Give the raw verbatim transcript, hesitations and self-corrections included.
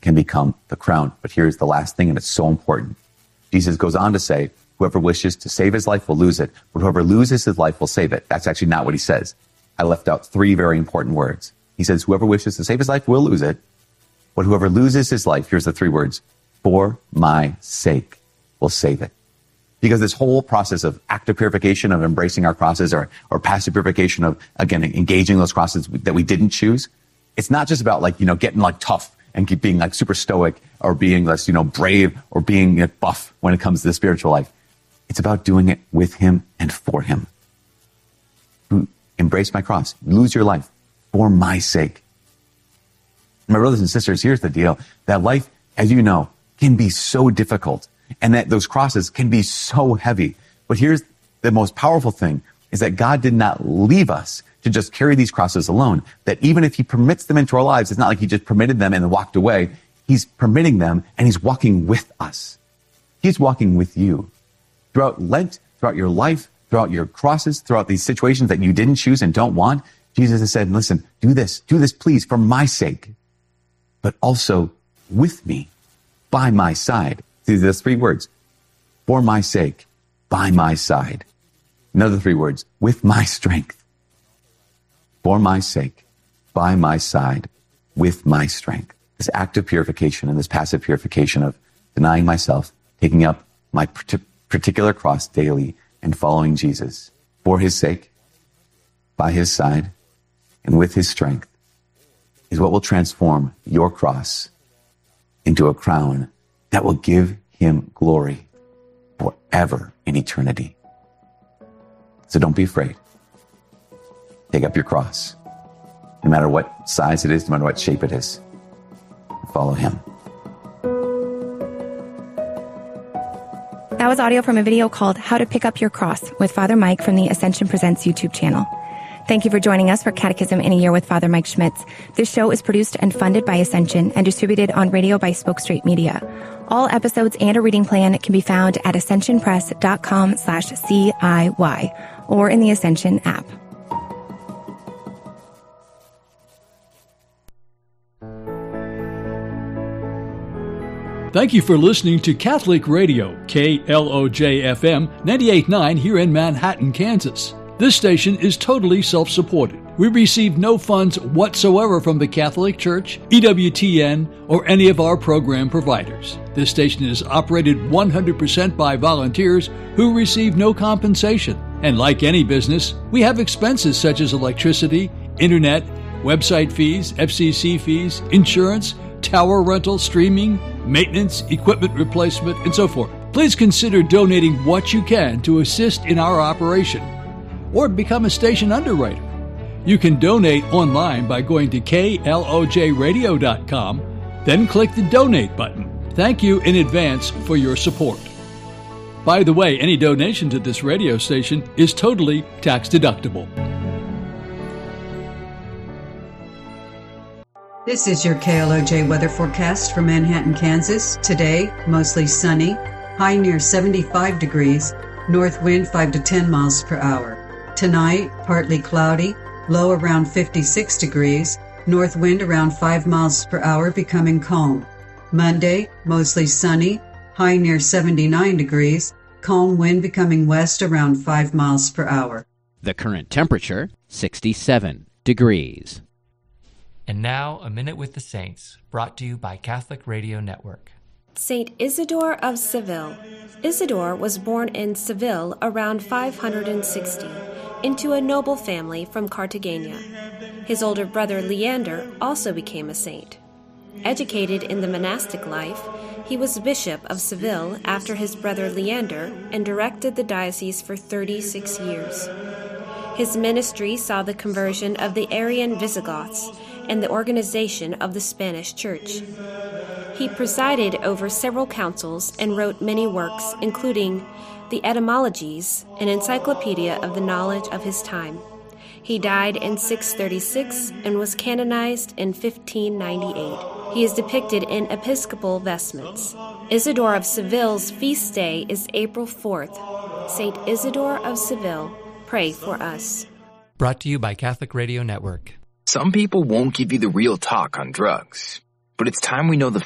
can become the crown. But here's the last thing, and it's so important. Jesus goes on to say, whoever wishes to save his life will lose it, but whoever loses his life will save it. That's actually not what he says. I left out three very important words. He says, whoever wishes to save his life will lose it, but whoever loses his life, here's the three words, for my sake will save it. Because this whole process of active purification, of embracing our crosses, or, or passive purification of, again, engaging those crosses that we didn't choose, it's not just about like, you know, getting like tough and keep being like super stoic or being less, you know, brave or being you know, buff when it comes to the spiritual life. It's about doing it with him and for him. Embrace my cross. Lose your life for my sake. My brothers and sisters, here's the deal. That life, as you know, can be so difficult, and that those crosses can be so heavy. But here's the most powerful thing, is that God did not leave us to just carry these crosses alone. That even if he permits them into our lives, it's not like he just permitted them and then walked away. He's permitting them, and he's walking with us. He's walking with you. Throughout Lent, throughout your life, throughout your crosses, throughout these situations that you didn't choose and don't want, Jesus has said, listen, do this, do this please for my sake, but also with me, by my side. These are the three words, for my sake, by my side. Another three words, with my strength, for my sake, by my side, with my strength. This active purification and this passive purification of denying myself, taking up my particular cross daily and following Jesus for his sake, by his side, and with his strength is what will transform your cross into a crown that will give him glory forever in eternity. So don't be afraid. Take up your cross, no matter what size it is, no matter what shape it is, and follow him. That was audio from a video called How to Pick Up Your Cross with Father Mike from the Ascension Presents YouTube channel. Thank you for joining us for Catechism in a Year with Father Mike Schmitz. This show is produced and funded by Ascension and distributed on radio by Spoke Street Media. All episodes and a reading plan can be found at ascensionpress.com slash CIY or in the Ascension app. Thank you for listening to Catholic Radio, K L O J F M ninety-eight point nine here in Manhattan, Kansas. This station is totally self-supported. We receive no funds whatsoever from the Catholic Church, E W T N, or any of our program providers. This station is operated one hundred percent by volunteers who receive no compensation. And like any business, we have expenses such as electricity, internet, website fees, F C C fees, insurance, tower rental, streaming, maintenance, equipment replacement, and so forth. Please consider donating what you can to assist in our operation, or become a station underwriter. You can donate online by going to K L O J radio dot com, then click the donate button. Thank you in advance for your support. By the way, any donation to this radio station is totally tax deductible. This is your K L O J weather forecast for Manhattan, Kansas. Today, mostly sunny, high near seventy-five degrees, north wind five to ten miles per hour. Tonight, partly cloudy, low around fifty-six degrees, north wind around five miles per hour, becoming calm. Monday, mostly sunny, high near seventy-nine degrees, calm wind becoming west around five miles per hour. The current temperature, sixty-seven degrees. And now, A Minute with the Saints, brought to you by Catholic Radio Network. Saint Isidore of Seville. Isidore was born in Seville around five hundred sixty, into a noble family from Cartagena. His older brother Leander also became a saint. Educated in the monastic life, he was bishop of Seville after his brother Leander and directed the diocese for thirty-six years. His ministry saw the conversion of the Arian Visigoths and the organization of the Spanish Church. He presided over several councils and wrote many works, including the Etymologies, an encyclopedia of the knowledge of his time. He died in six thirty-six and was canonized in fifteen ninety-eight. He is depicted in episcopal vestments. Isidore of Seville's feast day is April fourth. Saint Isidore of Seville, pray for us. Brought to you by Catholic Radio Network. Some people won't give you the real talk on drugs, but it's time we know the